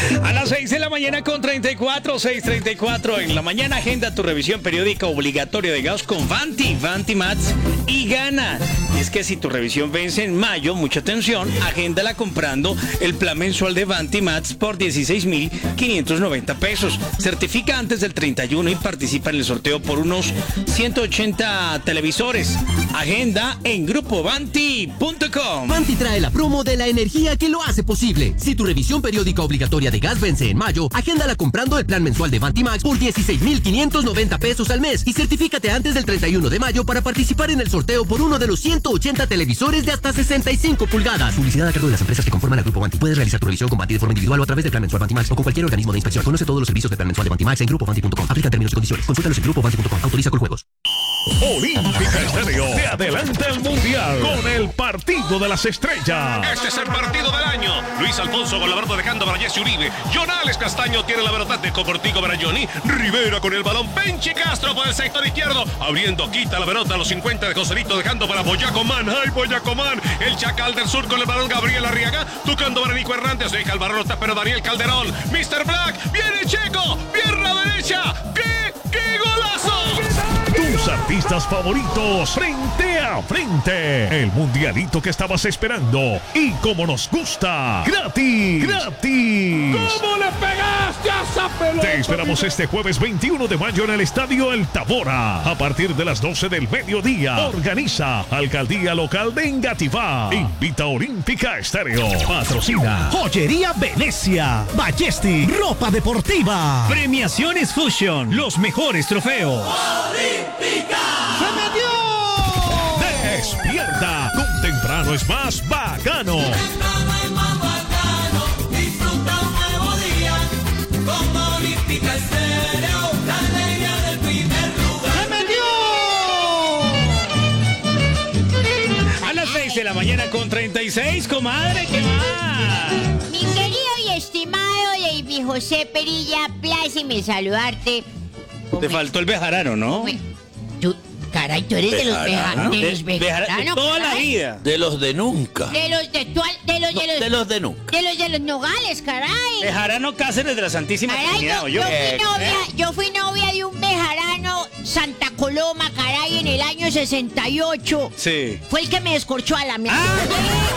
A las 6 de la mañana con 34, 6:34 en la mañana, agenda tu revisión periódica obligatoria de gas con Vanti Mats y gana. Y es que si tu revisión vence en mayo, mucha atención, agéndala comprando el plan mensual de Vanti Mats por 16,590 pesos. Certifica antes del 31 y participa en el sorteo por unos 180 televisores. Agenda en grupovanti.com. Vanti trae la promo de la energía que lo hace posible. Si tu revisión periódica obligatoria de gas vence en mayo, agéndala comprando el plan mensual de Vanti Max por 16,590 pesos al mes y certifícate antes del 31 de mayo para participar en el sorteo por uno de los 180 televisores de hasta 65 pulgadas. Publicidad a cargo de las empresas que conforman al Grupo Vanti. Puedes realizar tu revisión con Vanti de forma individual o a través del plan mensual Vanti Max o con cualquier organismo de inspección. Conoce todos los servicios del plan mensual de Vanti Max en grupovanti.com. Aplican términos y condiciones. Consúltalos en grupovanti.com. Autoriza con juegos. Olímpica Estéreo te adelanta el Mundial con el Partido de las Estrellas. Este es el partido del año. Luis Alfonso con la pelota dejando para Jesse Uribe. Jonales Castaño tiene la pelota de Cocortico para Johnny. Rivera con el balón. Penchi Castro por el sector izquierdo. Abriendo, quita la pelota a los 50 de Joselito dejando para Boyacomán. ¡Ay, Boyacomán! El Chacal del Sur con el balón. Gabriel Arriaga tocando para Nico Hernández. Deja el balón, pero Daniel Calderón. Mr. Black. Viene Checo. Pierna derecha. ¡Qué golazo! Tus artistas favoritos frente a frente. El mundialito que estabas esperando. Y como nos gusta, gratis. ¿Cómo le pegaste a esa pelota? Te esperamos este jueves 21 de mayo en el Estadio El Tabora. A partir de las 12 del mediodía. Organiza Alcaldía Local de Engativá. Invita Olímpica Estéreo. Patrocina Joyería Venecia, Ballesti, ropa deportiva. Premiaciones Fusion, los mejores trofeos. ¡Olímpica! ¡Se metió! Despierta. Con temprano es más bacano. Temprano es más bacano. Disfruta un nuevo día con Olímpica Estéreo. La alegría del primer lugar. ¡Se metió! A las 6 de la mañana con 36, comadre, ¿qué va? Mi querido y estimado David José Perilla, pláceme saludarte. Te faltó el bejarano, ¿no? Caray, tú eres de los ¿Bejarano? vejaranos. De toda la vida. De los de nunca. De los de nunca. De los nogales, caray. Bejarano Cáceres de la Santísima Caray, Trinidad, yo fui novia de un bejarano Santa Coloma, caray, en el año 68. Sí. Fue el que me descorchó a la Me acordé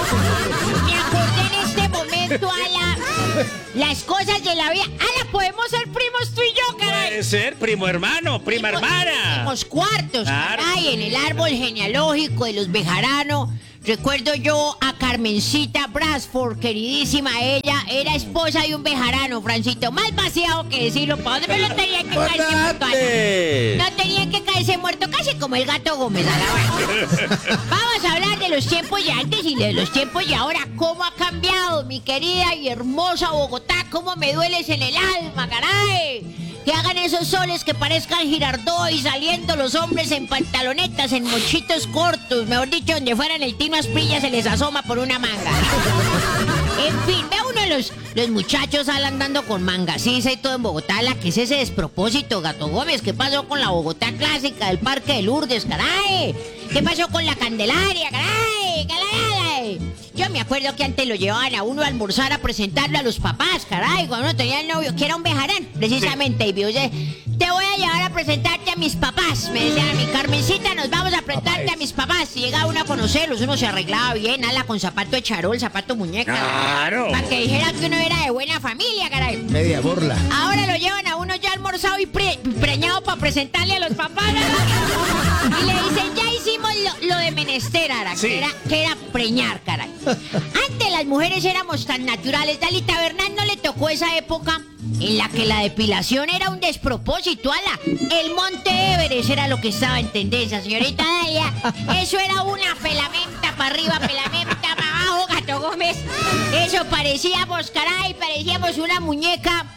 en este momento las cosas de la vida. Podemos ser primos tú y yo, caray. Puede ser primo hermano, prima hermana. Primos cuartos, Claro. caray, en el árbol genealógico de los Bejarano. Recuerdo yo a Carmencita Brasford, queridísima, ella era esposa de un bejarano, Francito. Más vaciado que decirlo, ¿para dónde me lo tenía que caerse muerto? No tenía que caerse muerto, casi como el gato Gómez a la vaina. Vamos a hablar de los tiempos de antes y de los tiempos de ahora. ¿Cómo ha cambiado, mi querida y hermosa Bogotá? ¿Cómo me dueles en el alma, caray? Que hagan esos soles que parezcan Girardot y saliendo los hombres en pantalonetas, en mochitos cortos. Mejor dicho, donde fueran el Tino Asprilla se les asoma por una manga. En fin, ve uno los muchachos andando con mangasisa y todo en Bogotá. ¿Qué es ese despropósito, Gato Gómez? ¿Qué pasó con la Bogotá clásica del Parque de Lourdes, caray? ¿Qué pasó con la Candelaria, caray? Yo me acuerdo que antes lo llevaban a uno a almorzar a presentarlo a los papás, caray, cuando uno tenía el novio, que era un bejarán, precisamente, y vio, te voy a llevar a presentarte a mis papás, me decían a mi Carmencita, nos vamos a presentarte a mis papás, y llegaba uno a conocerlos, uno se arreglaba bien, con zapato de charol, zapato muñeca, claro, para que dijera que uno era de buena familia, caray. Media borla. Ahora lo llevan a uno ya almorzado y preñado para presentarle a los papás, y le dicen, ya hicimos lo de menester, sí. que era preñar, caray. Antes las mujeres éramos tan naturales. Dalita Bernal no le tocó esa época en la que la depilación era un despropósito, el Monte Everest era lo que estaba en tendencia, señorita Dalia. Eso era una pelamenta para arriba, pelamenta para abajo, Gato Gómez. Eso parecíamos, caray, parecíamos una muñeca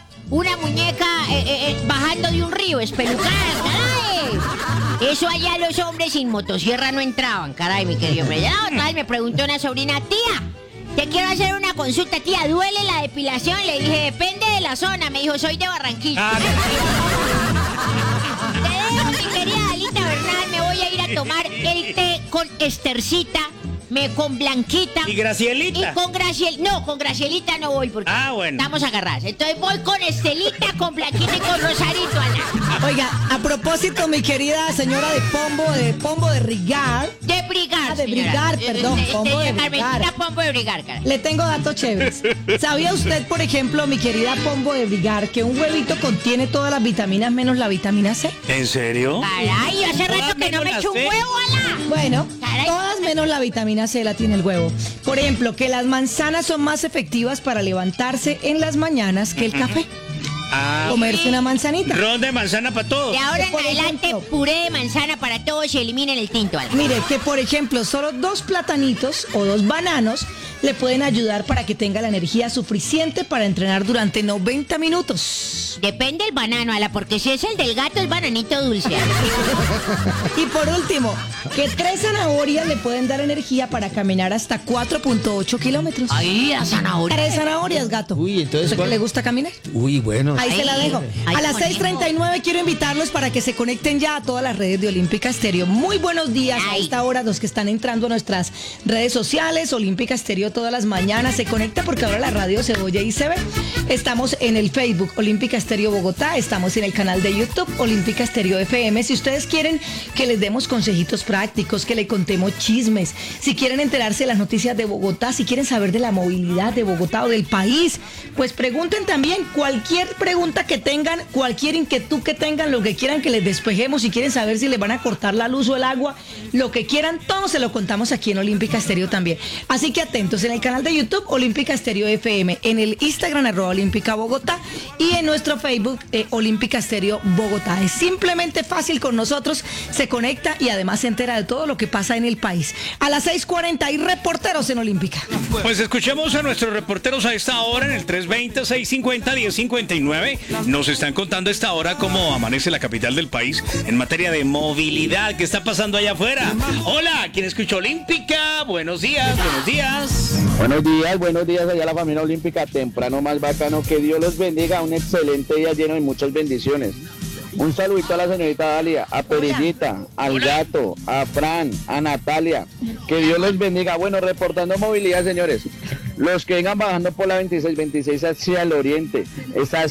bajando de un río, espelucada, caray. Eso allá los hombres sin motosierra no entraban, caray, mi querido hombre. Ya otra vez me preguntó una sobrina, tía, te quiero hacer una consulta, tía, ¿duele la depilación? Le dije, depende de la zona. Me dijo, soy de Barranquilla. Te dejo, mi querida Dalita Bernal, me voy a ir a tomar el té con Estercita con Blanquita. ¿Y Gracielita? Y con Gracielita no voy porque bueno. estamos agarradas. Entonces voy con Estelita, con Blanquita y con Rosarito, Ana. Oiga, a propósito, mi querida señora de Pombo de Rigar. De Brigar, de Brigar, perdón. Pombo de Brigar. Carmencita Pombo de Brigar, cara. Le tengo datos chéveres. ¿Sabía usted, por ejemplo, mi querida Pombo de Brigar, que un huevito contiene todas las vitaminas menos la vitamina C? ¿En serio? Caray, hace rato que no me echo un huevo, Ana. Bueno, Caray. todas menos la vitamina C la tiene el huevo. Por ejemplo, que las manzanas son más efectivas para levantarse en las mañanas que el café. Comerse una manzanita. Ron de manzana para todos. De ahora en Por adelante, ejemplo, puré de manzana para todos y eliminen el tinto, Ana. Mire, que por ejemplo, solo 2 platanitos o 2 bananos le pueden ayudar para que tenga la energía suficiente para entrenar durante 90 minutos. Depende el banano, Ala, porque si es el del gato, el bananito dulce. Y por último, que 3 zanahorias le pueden dar energía para caminar hasta 4.8 kilómetros. Ay, la zanahoria. 3 zanahorias, gato. Uy, entonces, ¿Usted que le gusta caminar? Uy, bueno. Ahí se la dejo. Ay, A las conejo. 6:39 quiero invitarlos para que se conecten ya a todas las redes de Olímpica Estéreo. Muy buenos días a Ay. esta hora los que están entrando a nuestras redes sociales. Olímpica Estéreo todas las mañanas se conecta porque ahora la radio se oye y se ve. Estamos en el Facebook Olímpica Estéreo Bogotá. Estamos en el canal de YouTube Olímpica Estéreo FM. Si ustedes quieren que les demos consejitos prácticos, que le contemos chismes, si quieren enterarse de las noticias de Bogotá, si quieren saber de la movilidad de Bogotá o del país, pues pregunten también cualquier pregunta que tengan, cualquier inquietud que tengan, lo que quieran que les despejemos, si quieren saber si les van a cortar la luz o el agua, lo que quieran, todo se lo contamos aquí en Olímpica Estéreo también. Así que atentos en el canal de YouTube Olímpica Estéreo FM, en el Instagram @Olímpica Bogotá y en nuestro Facebook Olímpica Estéreo Bogotá. Es simplemente fácil con nosotros, se conecta y además se entera de todo lo que pasa en el país. A las 6:40 hay reporteros en Olímpica. Pues escuchemos a nuestros reporteros a esta hora en el 320-650-1059. Nos están contando a esta hora cómo amanece la capital del país en materia de movilidad. ¿Qué está pasando allá afuera? Hola, ¿quién escucha Olímpica? Buenos días, buenos días. Buenos días allá a la familia olímpica, temprano más bacano, que Dios los bendiga, un excelente día lleno de muchas bendiciones. Un saludito a la señorita Dalia, a Perillita, al gato, a Fran, a Natalia, que Dios los bendiga. Bueno, reportando movilidad, señores, los que vengan bajando por la 26 hacia el oriente, está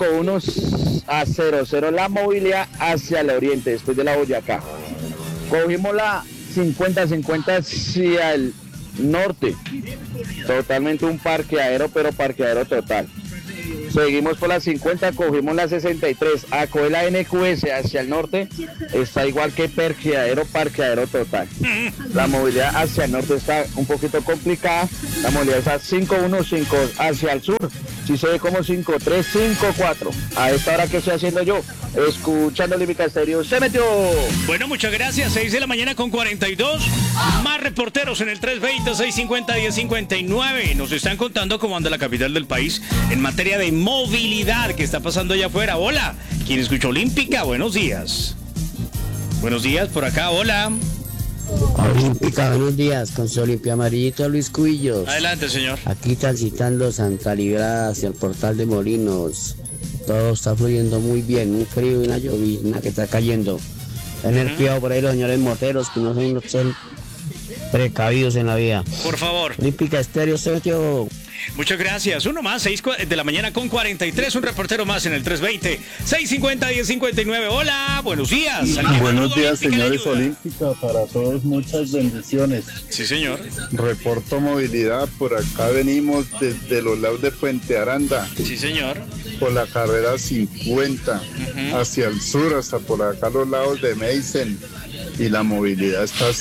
51 a 00 la movilidad hacia el oriente, después de la Boyacá. Cogimos la 50 hacia el norte, totalmente un parqueadero, pero parqueadero total. Seguimos por la 50, cogimos la 63, a coger la NQS hacia el norte, está igual que parqueadero total. La movilidad hacia el norte está un poquito complicada, la movilidad está 515 hacia el sur, si se ve como 5354. A esta hora que estoy haciendo yo, escuchando Olímpica Estéreo, se metió. Bueno, muchas gracias. 6 de la mañana con 42. Más reporteros en el 320-650-1059. Nos están contando cómo anda la capital del país en materia de movilidad. ¿Qué está pasando allá afuera? Hola, ¿quién escucha Olímpica? Buenos días. Buenos días, por acá, hola. Olímpica, buenos días, con su Olimpia Amarillito Luis Cubillos. Adelante, señor. Aquí transitando Santa Librada hacia el portal de Molinos. Todo está fluyendo muy bien, un frío y una llovizna que está cayendo. Tener cuidado por ahí los señores moteros que no son precavidos en la vida. Por favor. Olímpica Estéreo se metió. Muchas gracias. Uno más, 6 de la mañana con 43. Un reportero más en el 320-650-1059. Hola, buenos días. Buenos días, señores Olímpica. Para todos, muchas bendiciones. Sí, señor. Reporto movilidad. Por acá venimos desde los lados de Puente Aranda. Sí, señor. Por la carrera 50, hacia el sur, hasta por acá los lados de Meissen. Y la movilidad está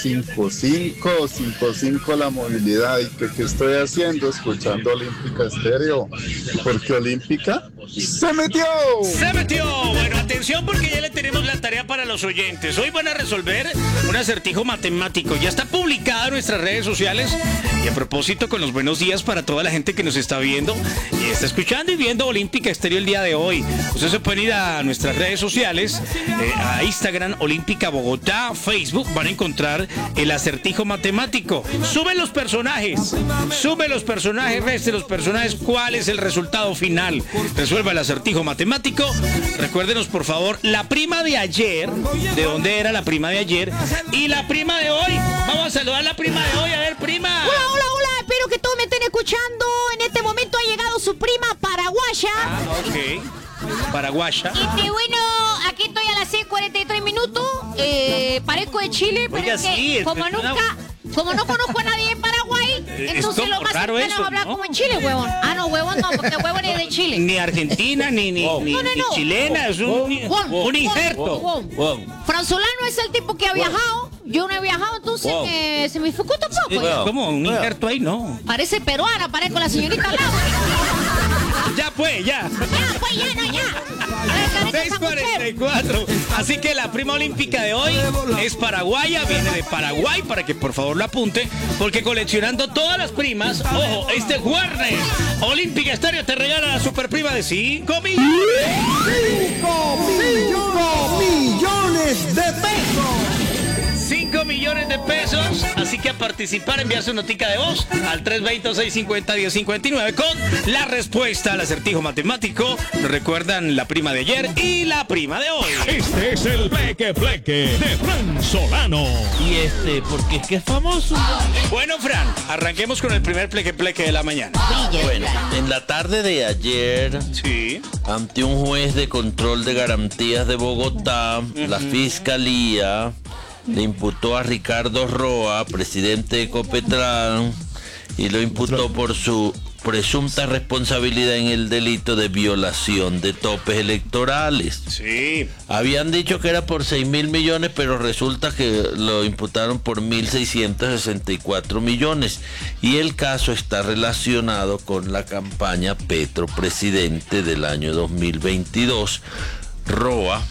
55 la movilidad. ¿Y qué estoy haciendo? Escuchando Olímpica Estéreo. Porque Olímpica se metió. Se metió. Bueno, atención porque ya le tenemos la tarea para los oyentes. Hoy van a resolver un acertijo matemático. Ya está publicado en nuestras redes sociales. Y a propósito, con los buenos días para toda la gente que nos está viendo y está escuchando y viendo Olímpica Estéreo el día de hoy. Ustedes se pueden ir a nuestras redes sociales, a Instagram, Olímpica Bogotá, Facebook, van a encontrar el acertijo matemático. Sube los personajes, reste los personajes, ¿cuál es el resultado final? Resulta resuelva el acertijo matemático. Recuérdenos, por favor, la prima de ayer, de dónde era la prima de ayer, y la prima de hoy. Vamos a saludar a la prima de hoy. A ver, prima. Hola, hola, hola. Espero que todos me estén escuchando. En este momento ha llegado su prima paraguaya. Ok. Paraguaya. Y bueno, aquí estoy a las 6:43 minutos. Parezco de Chile, pero Oiga, es que sí, como no conozco a nadie en Paraguay, entonces lo más cercano es hablar como en Chile, huevón. Ah, no, huevón no, porque huevón es de Chile. Ni argentina, ni chilena, es un injerto. Franzolano es el tipo que ha viajado. Yo no he viajado, entonces se me dificulta un poco. ¿Cómo? Un injerto ahí, no. Parece peruana, parezco la señorita al lado. Ya pues, ya. Ya, pues, ya, no, ya. 6:44. Así que la prima olímpica de hoy es paraguaya, viene de Paraguay, para que por favor la apunte, porque coleccionando todas las primas, ojo, este jueves, Olímpica Estéreo te regala la super prima de 5 millones. 5 millones de pesos. 5 millones de pesos, así que a participar, enviar su notica de voz al 320-650-1059 con la respuesta al acertijo matemático. Recuerdan la prima de ayer y la prima de hoy. Este es el Pleque Pleque de Fran Solano. ¿Y por qué es que es famoso? Bueno, Fran, arranquemos con el primer Pleque Pleque de la mañana. Bueno, en la tarde de ayer, ante un juez de control de garantías de Bogotá, la Fiscalía le imputó a Ricardo Roa, presidente de Ecopetrol, y lo imputó por su presunta responsabilidad en el delito de violación de topes electorales. Sí. Habían dicho que era por 6.000 millones, pero resulta que lo imputaron por 1.664 millones. Y el caso está relacionado con la campaña Petro Presidente del año 2022. Roa,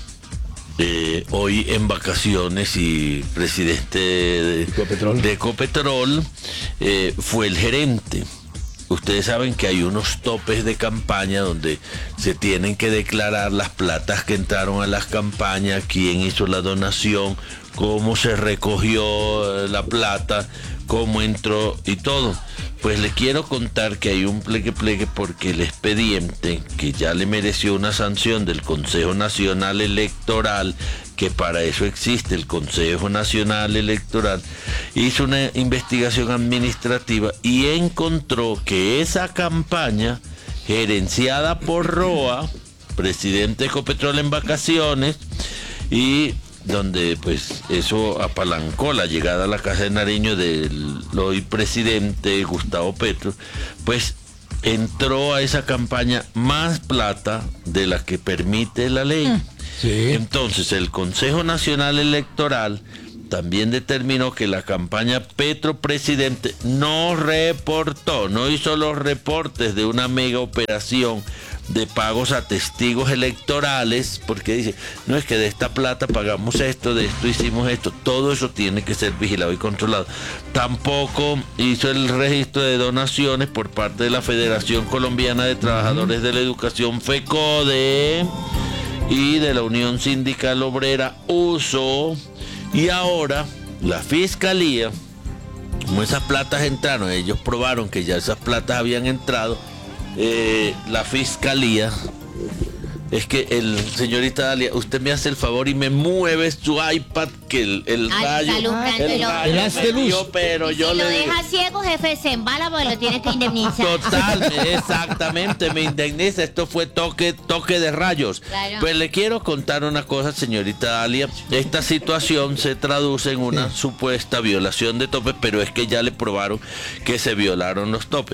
hoy en vacaciones y presidente de Ecopetrol, fue el gerente. Ustedes saben que hay unos topes de campaña donde se tienen que declarar las platas que entraron a las campañas, quién hizo la donación, cómo se recogió la plata, cómo entró y todo. Pues le quiero contar que hay un pleque porque el expediente, que ya le mereció una sanción del Consejo Nacional Electoral, que para eso existe el Consejo Nacional Electoral, hizo una investigación administrativa y encontró que esa campaña, gerenciada por Roa, presidente de Ecopetrol en vacaciones, y donde pues eso apalancó la llegada a la Casa de Nariño del hoy presidente Gustavo Petro, pues entró a esa campaña más plata de la que permite la ley. Entonces el Consejo Nacional Electoral también determinó que la campaña Petro Presidente no reportó, no hizo los reportes de una mega operación de pagos a testigos electorales, porque dice, no es que de esta plata pagamos esto, de esto hicimos esto, todo eso tiene que ser vigilado y controlado. Tampoco hizo el registro de donaciones por parte de la Federación Colombiana de Trabajadores de la Educación, FECODE, y de la Unión Sindical Obrera, USO, y ahora la Fiscalía, como esas platas entraron, ellos probaron que ya esas platas habían entrado, la Fiscalía, es que señorita Dalia, usted me hace el favor y me mueve su iPad, que el rayo de luz, pero yo lo le deja ciego, jefe, se embala porque lo tiene que indemnizar. Total, exactamente, me indemniza. Esto fue toque de rayos. Claro. Pues le quiero contar una cosa, señorita Dalia. Esta situación se traduce en una supuesta violación de topes, pero es que ya le probaron que se violaron los topes.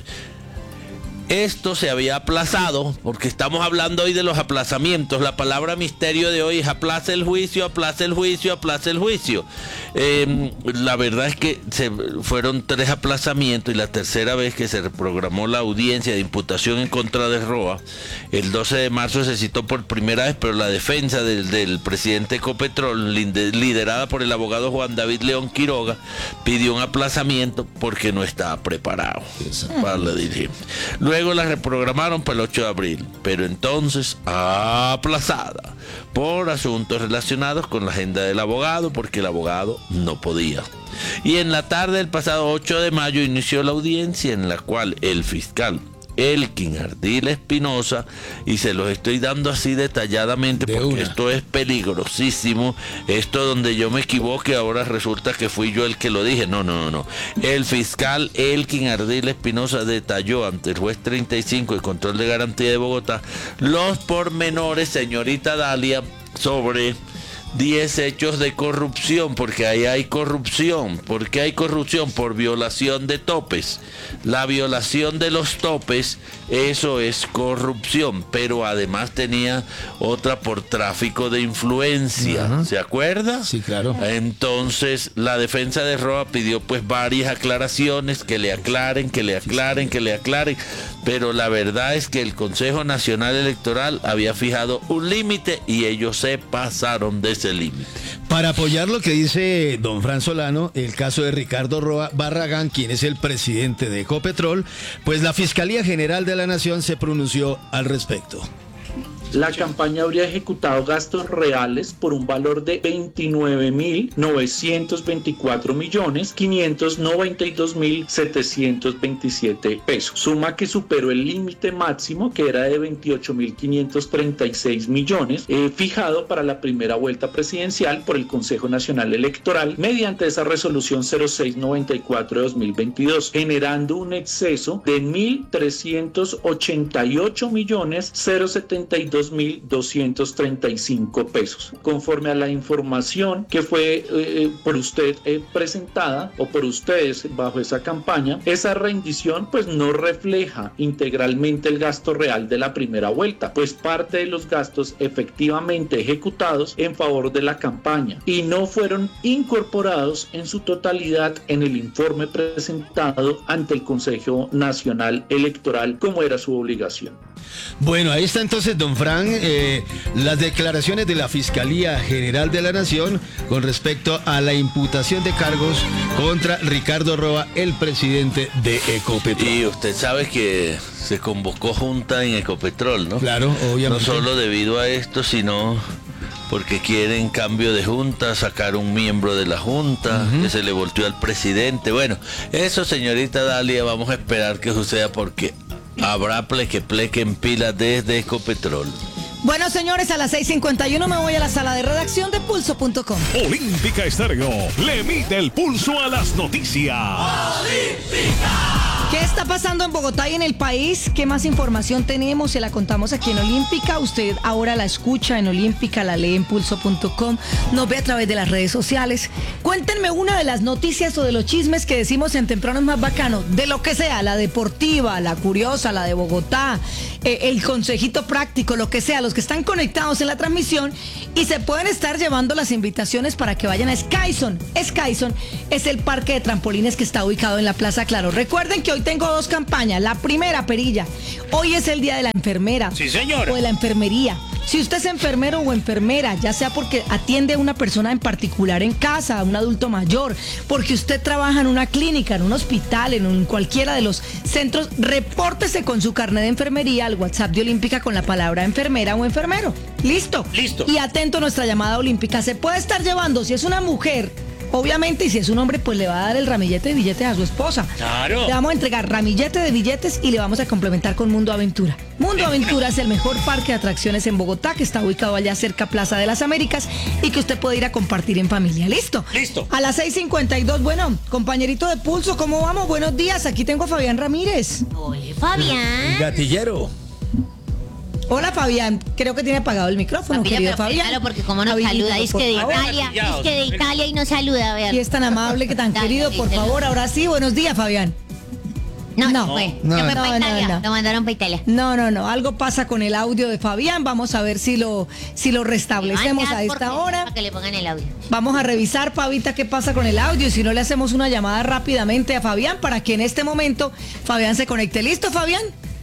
Esto se había aplazado, porque estamos hablando hoy de los aplazamientos. La palabra misterio de hoy es aplaza el juicio, aplaza el juicio, aplaza el juicio. La verdad es que fueron 3 aplazamientos y la tercera vez que se reprogramó la audiencia de imputación en contra de Roa. El 12 de marzo se citó por primera vez, pero la defensa del presidente Ecopetrol, liderada por el abogado Juan David León Quiroga, pidió un aplazamiento porque no estaba preparado para la diligencia. Luego la reprogramaron para el 8 de abril, pero entonces aplazada por asuntos relacionados con la agenda del abogado, porque el abogado no podía. Y en la tarde del pasado 8 de mayo inició la audiencia en la cual el fiscal Elkin Ardila Espinosa, y se los estoy dando así detalladamente porque esto es peligrosísimo. Esto donde yo me equivoque, ahora resulta que fui yo el que lo dije. No. El fiscal Elkin Ardila Espinosa detalló ante el juez 35 de Control de Garantía de Bogotá los pormenores, señorita Dalia, sobre 10 hechos de corrupción, porque ahí hay corrupción. ¿Por qué hay corrupción? Por violación de topes. La violación de los topes, eso es corrupción, pero además tenía otra por tráfico de influencia. ¿Se acuerda? Sí, claro. Entonces, la defensa de Roa pidió pues varias aclaraciones, que le aclaren, pero la verdad es que el Consejo Nacional Electoral había fijado un límite y ellos se pasaron de ese límite. Para apoyar lo que dice don Fran Solano, el caso de Ricardo Roa Barragán, quien es el presidente de Ecopetrol, pues la Fiscalía General de la Nación se pronunció al respecto. La campaña habría ejecutado gastos reales por un valor de 29.924.592.727 pesos, suma que superó el límite máximo, que era de 28.536 millones, fijado para la primera vuelta presidencial por el Consejo Nacional Electoral mediante esa resolución 0694 de 2022, generando un exceso de 1.388.072.235 pesos. Conforme a la información que fue por usted presentada o por ustedes bajo esa campaña, esa rendición pues no refleja integralmente el gasto real de la primera vuelta, pues parte de los gastos efectivamente ejecutados en favor de la campaña y no fueron incorporados en su totalidad en el informe presentado ante el Consejo Nacional Electoral, como era su obligación. Bueno, ahí está entonces, don Fran, las declaraciones de la Fiscalía General de la Nación con respecto a la imputación de cargos contra Ricardo Roa, el presidente de Ecopetrol. Y usted sabe que se convocó junta en Ecopetrol, ¿no? Claro, obviamente. No solo debido a esto, sino porque quieren cambio de junta, sacar un miembro de la junta, que se le volteó al presidente. Bueno, eso, señorita Dalia, vamos a esperar que suceda porque habrá pleque en pila desde Ecopetrol. Bueno, señores, a las 6:51 me voy a la sala de redacción de Pulso.com. Olímpica Estéreo le mide el pulso a las noticias. ¿Qué está pasando en Bogotá y en el país? ¿Qué más información tenemos? Se la contamos aquí en Olímpica. Usted ahora la escucha en Olímpica, la lee en Pulso.com, nos ve a través de las redes sociales. Cuéntenme una de las noticias o de los chismes que decimos en Temprano es Más Bacano, de lo que sea, la deportiva, la curiosa, la de Bogotá, el consejito práctico, lo que sea, los que están conectados en la transmisión y se pueden estar llevando las invitaciones para que vayan a Skyzone. Skyzone es el parque de trampolines que está ubicado en la Plaza Claro. Recuerden que hoy tengo dos campañas. La primera, Perilla, hoy es el día de la enfermera. Sí, señora. O de la enfermería. Si usted es enfermero o enfermera, ya sea porque atiende a una persona en particular en casa, a un adulto mayor, porque usted trabaja en una clínica, en un hospital, en cualquiera de los centros, repórtese con su carnet de enfermería al WhatsApp de Olímpica con la palabra enfermera o enfermero. ¿Listo? Listo. Y atento a nuestra llamada olímpica. Se puede estar llevando, si es una mujer, obviamente, y si es un hombre, pues le va a dar el ramillete de billetes a su esposa. Claro. Le vamos a entregar ramillete de billetes y le vamos a complementar con Mundo Aventura. Mundo Aventura es el mejor parque de atracciones en Bogotá, que está ubicado allá cerca Plaza de las Américas y que usted puede ir a compartir en familia. ¿Listo? Listo. A las 6:52, bueno, compañerito de Pulso, ¿cómo vamos? Buenos días, aquí tengo a Fabián Ramírez. Hola, Fabián. Gatillero. Hola, Fabián, creo que tiene apagado el micrófono, querido Fabián. Claro, porque como nos Habilitado, saluda, es por que de favor. Italia, es que de Italia y nos saluda, vean. Y es tan amable, que tan querido, por favor, ahora sí, buenos días, Fabián. No, No. fue. No, Se fue no, para no, Italia. no. Lo mandaron para Italia. No, algo pasa con el audio de Fabián, vamos a ver si lo restablecemos a esta hora. Para que le pongan el audio. Vamos a revisar, Pavita, qué pasa con el audio y si no le hacemos una llamada rápidamente a Fabián para que en este momento Fabián se conecte. ¿Listo, Fabián?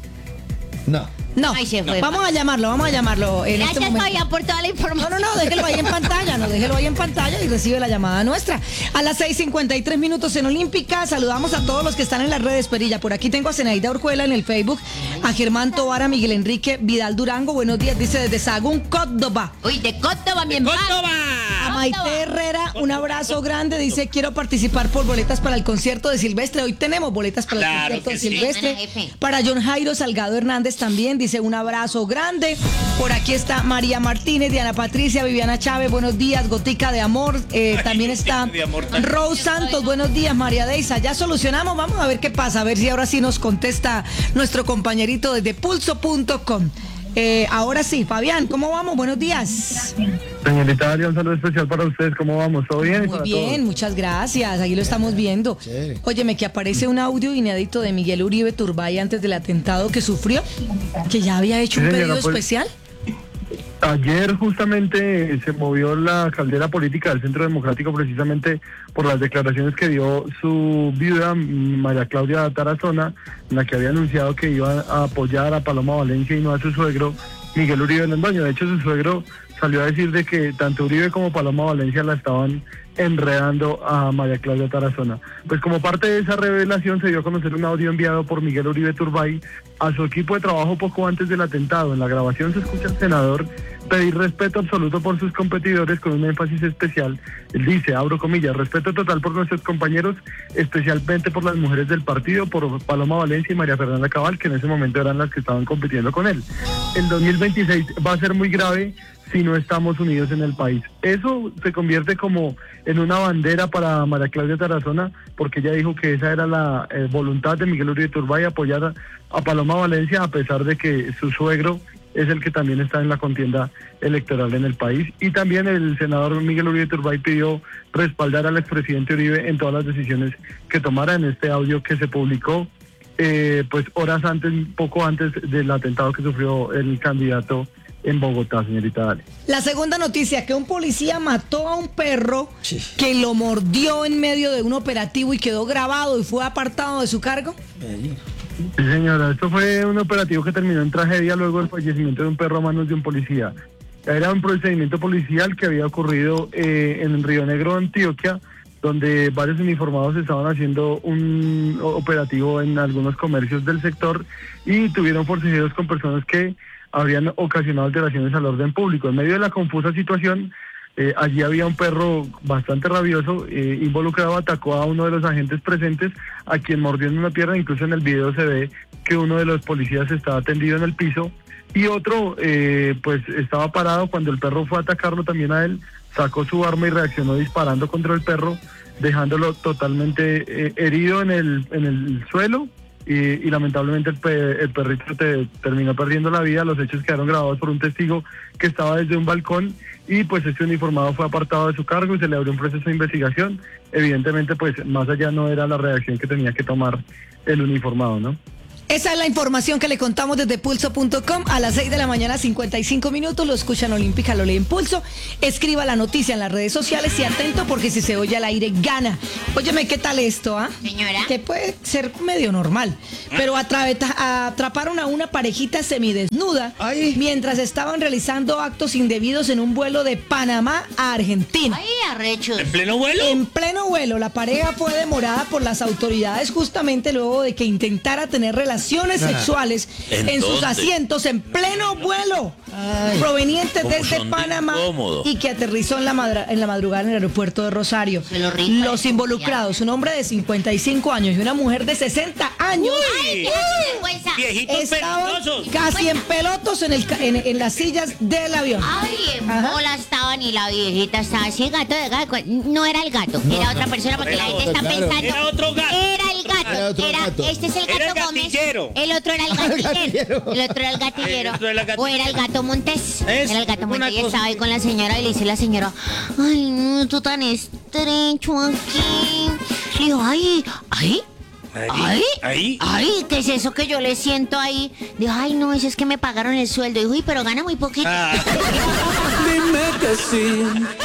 No. No, Ay, se fue. vamos a llamarlo en Gracias, este momento. Fabián, por toda la información. No, déjelo ahí en pantalla, déjelo ahí en pantalla y recibe la llamada nuestra. A las 6:53 minutos en Olímpica, saludamos a todos los que están en las redes, Perilla. Por aquí tengo a Zenaida Orjuela en el Facebook, a Germán Tobar, a Miguel Enrique Vidal Durango, buenos días, dice desde Sagún, Córdoba. Uy, de Córdoba, mi hermano. ¡Córdoba! A Maite Herrera, un abrazo grande. Dice, quiero participar por boletas para el concierto de Silvestre. Hoy tenemos boletas para el concierto de Silvestre. Para John Jairo Salgado Hernández también. Dice, un abrazo grande. Por aquí está María Martínez, Diana Patricia, Viviana Chávez, buenos días. Gotica de Amor. También está Rose Santos, buenos días. María Deisa, ya solucionamos. Vamos a ver qué pasa. A ver si ahora sí nos contesta nuestro compañerito desde pulso.com. Ahora sí, Fabián, ¿cómo vamos? Buenos días. Señorita Dalia, un saludo especial para ustedes. ¿Cómo vamos? ¿Todo bien? Muy bien, todos? Muchas gracias. Aquí lo estamos viendo. Óyeme, que aparece un audio inédito de Miguel Uribe Turbay antes del atentado que sufrió, que ya había hecho un pedido especial. Ayer justamente se movió la caldera política del Centro Democrático precisamente por las declaraciones que dio su viuda, María Claudia Tarazona, en la que había anunciado que iba a apoyar a Paloma Valencia y no a su suegro, Miguel Uribe Londoño. De hecho, su suegro salió a decir de que tanto Uribe como Paloma Valencia la estaban enredando a María Claudia Tarazona. Pues como parte de esa revelación se dio a conocer un audio enviado por Miguel Uribe Turbay a su equipo de trabajo poco antes del atentado. En la grabación se escucha al senador pedir respeto absoluto por sus competidores con un énfasis especial. Él dice, abro comillas, respeto total por nuestros compañeros, especialmente por las mujeres del partido, por Paloma Valencia y María Fernanda Cabal, que en ese momento eran las que estaban compitiendo con él. El 2026 va a ser muy grave si no estamos unidos en el país. Eso se convierte como en una bandera para María Claudia Tarazona, porque ella dijo que esa era la voluntad de Miguel Uribe Turbay, apoyar a Paloma Valencia, a pesar de que su suegro es el que también está en la contienda electoral en el país. Y también el senador Miguel Uribe Turbay pidió respaldar al expresidente Uribe en todas las decisiones que tomara. En este audio que se publicó pues horas antes, poco antes del atentado que sufrió el candidato en Bogotá, señorita Dale. La segunda noticia, que un policía mató a un perro que lo mordió en medio de un operativo y quedó grabado y fue apartado de su cargo. Sí, señora, esto fue un operativo que terminó en tragedia luego del fallecimiento de un perro a manos de un policía. Era un procedimiento policial que había ocurrido en Río Negro, Antioquia, donde varios uniformados estaban haciendo un operativo en algunos comercios del sector y tuvieron forcejeos con personas que habrían ocasionado alteraciones al orden público. En medio de la confusa situación, allí había un perro bastante rabioso, involucrado, atacó a uno de los agentes presentes, a quien mordió en una pierna. Incluso en el video se ve que uno de los policías estaba tendido en el piso y otro pues estaba parado. Cuando el perro fue a atacarlo también a él, sacó su arma y reaccionó disparando contra el perro, dejándolo totalmente herido en el suelo. Y lamentablemente el perrito terminó perdiendo la vida. Los hechos quedaron grabados por un testigo que estaba desde un balcón y pues este uniformado fue apartado de su cargo y se le abrió un proceso de investigación. Evidentemente pues más allá no era la reacción que tenía que tomar el uniformado, ¿no? Esa es la información que le contamos desde pulso.com a las 6 de la mañana, 55 minutos. Lo escuchan Olímpica, lo lee en Pulso. Escriba la noticia en las redes sociales y atento porque si se oye al aire, gana. Óyeme, ¿qué tal esto, Señora. Que puede ser medio normal. Pero atraparon a una parejita semidesnuda mientras estaban realizando actos indebidos en un vuelo de Panamá a Argentina. Ay, arrechos. ¿En pleno vuelo? En pleno vuelo. La pareja fue demorada por las autoridades justamente luego de que intentara tener relaciones sexuales en sus asientos en pleno vuelo proveniente desde Panamá y que aterrizó en la madrugada en el aeropuerto de Rosario. Los involucrados, un hombre de 55 años y una mujer de 60 años, estaban casi en pelotos en las sillas del avión. Ay, en bola estaban y la viejita estaba así, gato de gato. No era el gato, era otra persona porque la gente está pensando. Era otro gato. Era el gato. Este es el gato Gómez. El otro era el gatillero. El otro era el gatillero. O era el gato Montés. Era el gato Montés y estaba ahí con la señora y le dice la señora, ay, no, tú tan estrecho aquí. Le dijo, ay, ¿qué es eso que yo le siento ahí? Dijo, ay, no, eso es que me pagaron el sueldo. Dijo, uy, pero gana muy poquito. Dime que sí.